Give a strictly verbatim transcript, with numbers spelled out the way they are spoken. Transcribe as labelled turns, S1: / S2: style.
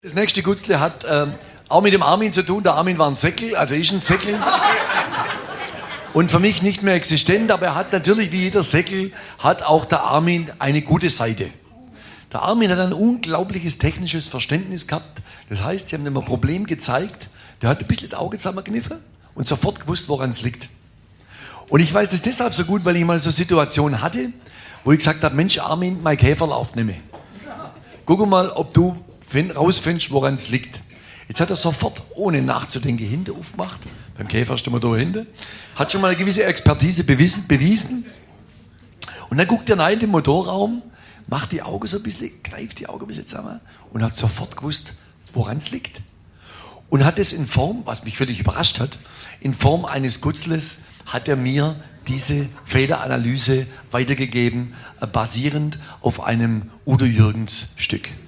S1: Das nächste Gutzle hat ähm, auch mit dem Armin zu tun. Der Armin war ein Säckel, also ist ein Säckel. Und für mich nicht mehr existent, aber er hat natürlich, wie jeder Säckel, hat auch der Armin eine gute Seite. Der Armin hat ein unglaubliches technisches Verständnis gehabt. Das heißt, sie haben ihm ein Problem gezeigt, der hat ein bisschen das Auge zusammengekniffen und sofort gewusst, woran es liegt. Und ich weiß das deshalb so gut, weil ich mal so eine Situation hatte, wo ich gesagt habe, Mensch Armin, mein Käfer läuft nicht mehr. Guck mal, ob du rausfindest, woran es liegt. Jetzt hat er sofort, ohne nachzudenken, hinten aufgemacht. Beim Käfer stehen wir da hinten. Hat schon mal eine gewisse Expertise bewiesen. bewiesen. Und dann guckt er rein in den Motorraum, macht die Augen so ein bisschen, greift die Augen ein bisschen zusammen und hat sofort gewusst, woran es liegt. Und hat es in Form, was mich völlig überrascht hat, in Form eines Gutzles hat er mir diese Fehleranalyse weitergegeben, basierend auf einem Udo Jürgens Stück.